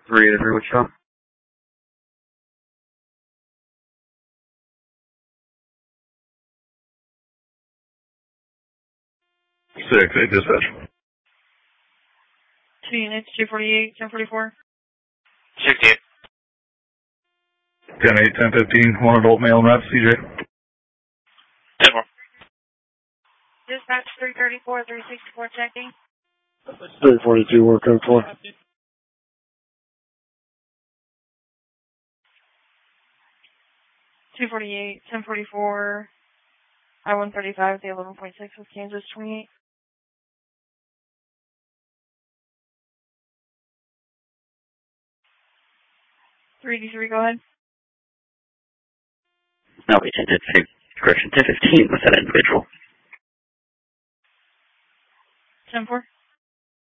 383, what's up? 6-8 dispatch. 2 units, 248, 1044. 68. 10-8, 10-15, one adult male in Rapid CJ. 10-4. Dispatch 334, 364, checking. 342, work code 4. 248, 1044, I-135, the 11.6 with Kansas 28. .383, go ahead. No, we did correction, 1015 with that individual. 10-4.